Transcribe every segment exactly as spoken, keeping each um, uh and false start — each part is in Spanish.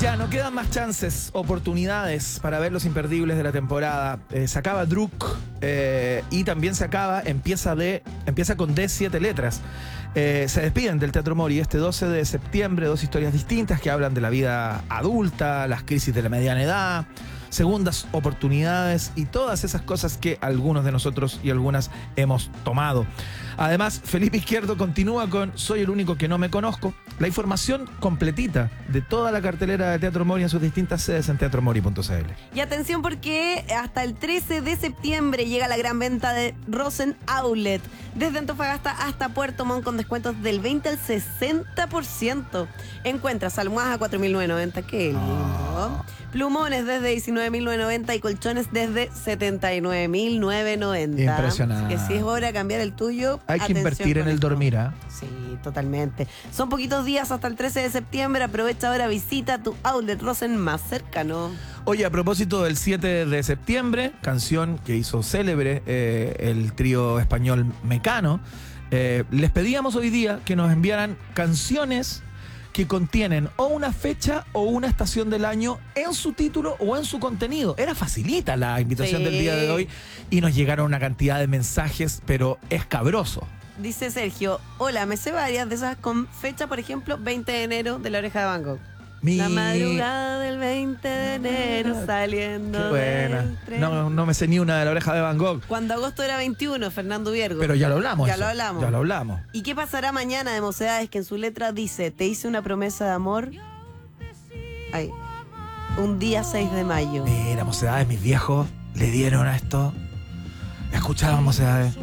Ya no quedan más chances, oportunidades para ver los imperdibles de la temporada. Eh, se acaba Druk eh, y también se acaba, empieza, de, empieza con D siete letras. Eh, se despiden del Teatro Mori este doce de septiembre, dos historias distintas que hablan de la vida adulta, las crisis de la mediana edad, segundas oportunidades y todas esas cosas que algunos de nosotros y algunas hemos tomado. Además, Felipe Izquierdo continúa con Soy el único que no me conozco. La información completita de toda la cartelera de Teatro Mori en sus distintas sedes en teatro mori punto c l. Y atención porque hasta el trece de septiembre llega la gran venta de Rosen Outlet. Desde Antofagasta hasta Puerto Montt con descuentos del veinte al sesenta por ciento. Encuentras almohadas a cuatro mil novecientos noventa, qué lindo. Oh. Plumones desde diecinueve mil novecientos noventa y colchones desde setenta y nueve mil novecientos noventa. Impresionante. Así que si es hora de cambiar el tuyo, hay que invertir en el esto. dormir, ¿eh? Sí, totalmente. Son poquitos días hasta el trece de septiembre. Aprovecha ahora, visita tu outlet Rosen más cercano. Oye, a propósito del siete de septiembre, canción que hizo célebre eh, el trío español Mecano, eh, les pedíamos hoy día que nos enviaran canciones que contienen o una fecha o una estación del año en su título o en su contenido. Era facilita la invitación Sí. del día de hoy y nos llegaron una cantidad de mensajes, pero escabroso. Dice Sergio, hola, me sé varias de esas con fecha, por ejemplo, veinte de enero de La Oreja de Van Gogh. Mi... La madrugada del veinte de enero saliendo Qué buena. del tren. No, no me sé ni una de La Oreja de Van Gogh. Cuando agosto era veintiuno, Fernando Viergo. Pero ya lo hablamos. Ya eso. lo hablamos. Ya lo hablamos. ¿Y qué pasará mañana de Mocedades? Que en su letra dice, te hice una promesa de amor. Ay, un día seis de mayo. Mira, Mocedades, mis viejos le dieron a esto. Escuchaban Mocedades.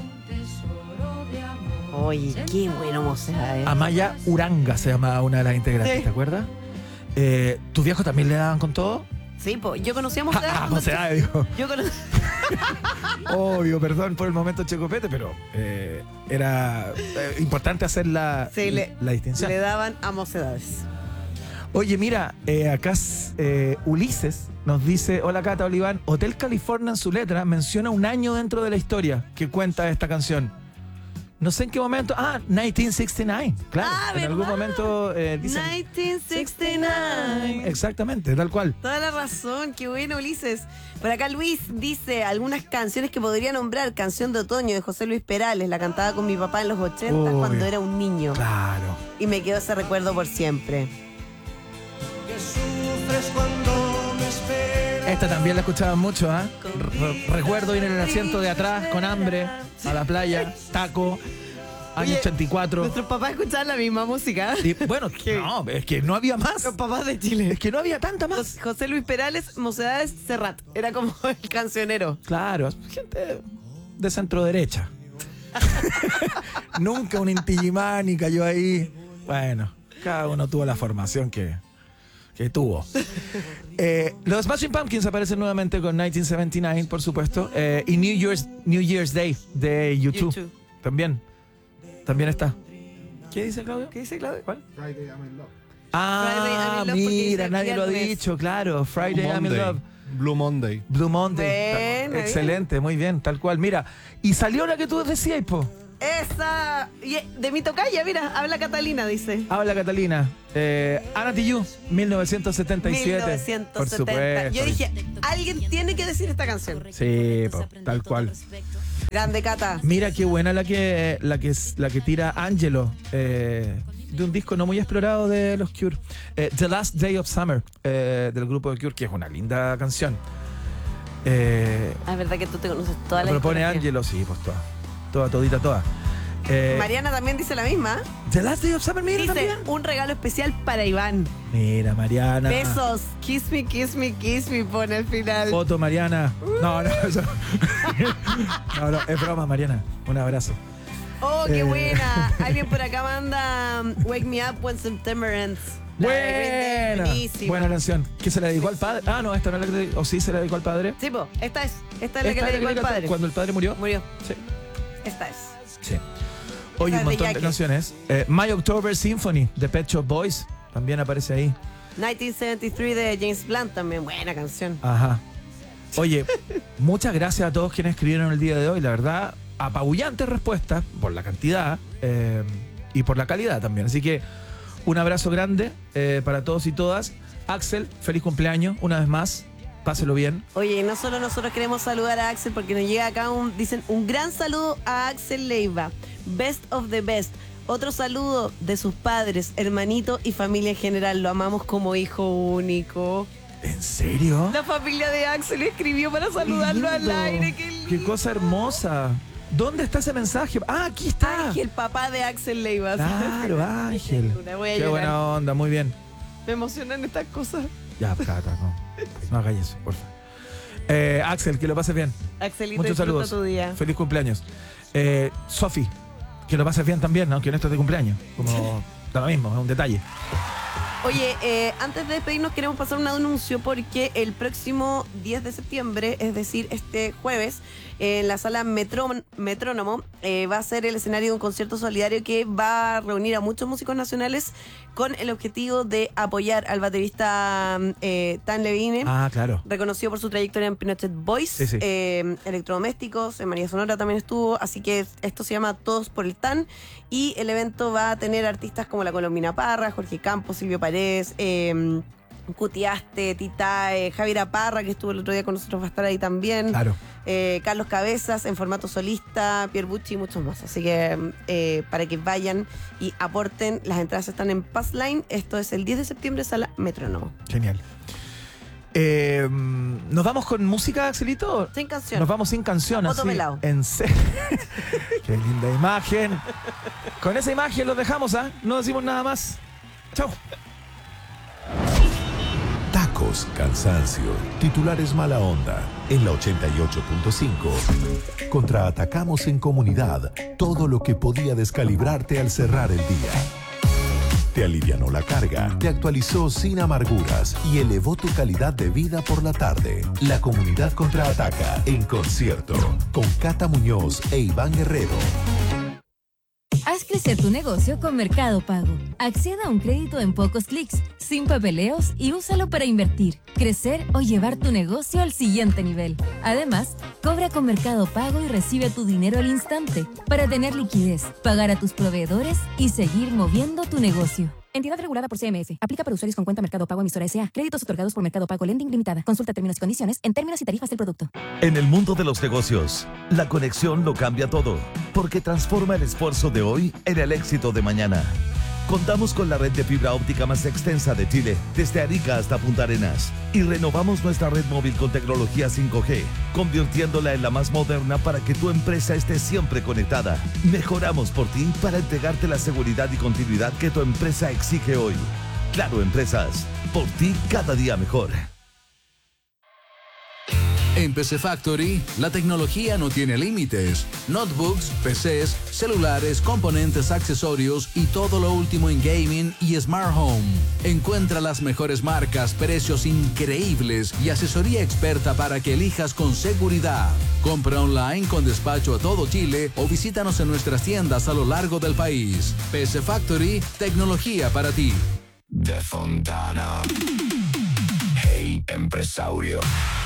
Oye, qué bueno Mocedades. Amaya Uranga se llamaba una de las integrantes, Sí. ¿te acuerdas? Eh, ¿Tus viejos también le daban con todo? Sí, pues yo conocí a Mocedades. Ah, cuando- Mocedades, digo. Yo conocí... Obvio, perdón por el momento checopete, pero eh, era eh, importante hacer la, Sí, le- la distinción. Le daban a Mocedades. Oye, mira, eh, acá eh, Ulises nos dice, hola Cata, Oliván, Hotel California en su letra menciona un año dentro de la historia que cuenta esta canción. No sé en qué momento. Ah, mil novecientos sesenta y nueve. Claro. Ah, en ¿verdad? algún momento eh, dicen. mil novecientos sesenta y nueve. Exactamente, tal cual. Toda la razón, qué bueno, Ulises. Por acá Luis dice algunas canciones que podría nombrar. Canción de Otoño de José Luis Perales, la cantaba con mi papá en los ochenta Uy. cuando era un niño. Claro. Y me quedó ese recuerdo por siempre. Esta también la escuchaban mucho, ¿ah? Re- recuerdo ir en el asiento de atrás con hambre a la playa, taco, año Oye, ochenta y cuatro. Nuestros papás escuchaban la misma música. Y, bueno, no, es que no había más. Los papás de Chile. Es que no había tanta más. Jos- José Luis Perales, Mocedades, Serrat. Era como el cancionero. Claro, gente de centro derecha. Nunca un Inti-Illimani cayó ahí. Bueno, cada uno tuvo la formación que, que tuvo. Eh, los Smashing Pumpkins aparecen nuevamente con mil novecientos setenta y nueve, por supuesto. Eh, y New Year's, New Year's Day de YouTube. YouTube. También. También está. ¿Qué dice Claudio? ¿Qué dice Claudio? ¿Cuál? Friday I'm in love. Ah, Friday, I'm in love, porque mira, dice nadie lo ha viernes. dicho, claro. Friday Blue I'm in Monday. Love. Blue Monday. Blue Monday. Bueno, bien. Excelente, muy bien, tal cual. Mira, y salió la que tú decías, po. Esa. Y de mi tocaya, mira, habla Catalina, dice. Habla Catalina. Eh, Ana Tijoux, mil novecientos setenta y siete. mil novecientos Por setenta. supuesto. Yo dije, alguien tiene que decir esta canción. Sí, po, tal cual. Grande Cata. Mira qué buena la que la que, la que tira Angelo, eh, de un disco no muy explorado de los Cure. Eh, The Last Day of Summer, eh, del grupo de Cure, que es una linda canción. Eh, Ah, es verdad que tú te conoces toda la la propone discografía. Angelo, sí, pues toda. Toda, todita, toda. Eh, Mariana también dice la misma. The Last Day of Summer, mira Dice, también. un regalo especial para Iván. Mira, Mariana. Besos. Kiss me, kiss me, kiss me, pone al final. Foto, Mariana. No, no, eso. No, no, es broma, Mariana. Un abrazo. Oh, qué Eh. buena. Alguien por acá manda um, Wake Me Up When September Ends. La de Green Day, Buena. buenísima. Buena canción. ¿Que se la dedicó al padre? Ah, no, esta no es la que le- o sí se la dedicó al padre. Sí, po, esta es. Esta es la Esta que le es dedicó la al padre. Cuando el padre murió. Murió. Sí. Esta es. Sí. Oye, Esa un es de montón de Jackie. canciones. Eh, My October Symphony de Pet Shop Boys también aparece ahí. mil novecientos setenta y tres de James Blunt también. Buena canción. Ajá. Oye, muchas gracias a todos quienes escribieron el día de hoy. La verdad, apabullantes respuestas por la cantidad eh, y por la calidad también. Así que un abrazo grande eh, para todos y todas. Axel, feliz cumpleaños, una vez más. Páselo bien. Oye, no solo nosotros queremos saludar a Axel porque nos llega acá un, dicen, un gran saludo a Axel Leiva. Best of the best. Otro saludo de sus padres, hermanito y familia en general. Lo amamos como hijo único. ¿En serio? La familia de Axel escribió para saludarlo al aire. Qué lindo. Qué cosa hermosa. ¿Dónde está ese mensaje? Ah, aquí está. Ángel, papá de Axel Leiva. Claro, Ángel. Voy a Qué llorar. buena onda, muy bien. Me emocionan estas cosas. Ya, Cata, no. No hagas eso, por favor. Eh, Axel, que lo pases bien. Axelito, Muchos disfruta saludos. tu día. Feliz cumpleaños. Eh, Sofi, que lo pases bien también, ¿no? Que en esto es de cumpleaños. Como da lo mismo, es un detalle. Oye, eh, antes de despedirnos queremos pasar un anuncio porque el próximo diez de septiembre, es decir, este jueves, en la sala Metro, Metrónomo, eh, va a ser el escenario de un concierto solidario que va a reunir a muchos músicos nacionales con el objetivo de apoyar al baterista eh, Tan Levine. Ah, claro. Reconocido por su trayectoria en Pinochet Boys, Sí, sí. eh, Electrodomésticos, en María Sonora también estuvo, así que esto se llama Todos por el Tan, y el evento va a tener artistas como la Colombina Parra, Jorge Campos, Silvio Paredes, eh, Cutiaste, Titae, Javier Parra, que estuvo el otro día con nosotros, va a estar ahí también. Claro. Eh, Carlos Cabezas en formato solista, Pierre Bucci y muchos más. Así que eh, para que vayan y aporten, las entradas están en Passline. Esto es el diez de septiembre, sala Metrónomo. Genial. Eh, ¿Nos vamos con música, Axelito? Sin canción. Nos vamos sin canción, Poto así. pelado. En serio. Qué linda imagen. Con esa imagen los dejamos, ¿ah? No decimos nada más. Chao. Tacos, cansancio, titulares mala onda. En la ochenta y ocho punto cinco, contraatacamos en comunidad todo lo que podía descalibrarte al cerrar el día. Te alivianó la carga, te actualizó sin amarguras y elevó tu calidad de vida por la tarde. La comunidad contraataca en concierto con Cata Muñoz e Iván Guerrero. Haz crecer tu negocio con Mercado Pago. Acceda a un crédito en pocos clics, sin papeleos y úsalo para invertir, crecer o llevar tu negocio al siguiente nivel. Además, cobra con Mercado Pago y recibe tu dinero al instante para tener liquidez, pagar a tus proveedores y seguir moviendo tu negocio. Entidad regulada por C M F. Aplica para usuarios con cuenta Mercado Pago emisora S A. Créditos otorgados por Mercado Pago Lending Limitada. Consulta términos y condiciones en términos y tarifas del producto. En el mundo de los negocios, la conexión lo cambia todo, porque transforma el esfuerzo de hoy en el éxito de mañana. Contamos con la red de fibra óptica más extensa de Chile, desde Arica hasta Punta Arenas, y renovamos nuestra red móvil con tecnología cinco G, convirtiéndola en la más moderna para que tu empresa esté siempre conectada. Mejoramos por ti para entregarte la seguridad y continuidad que tu empresa exige hoy. Claro Empresas, por ti cada día mejor. En P C Factory, la tecnología no tiene límites. Notebooks, P Cs, celulares, componentes, accesorios y todo lo último en gaming y smart home. Encuentra las mejores marcas, precios increíbles y asesoría experta para que elijas con seguridad. Compra online con despacho a todo Chile o visítanos en nuestras tiendas a lo largo del país. P C Factory, tecnología para ti. De Fontana. Hey, empresario.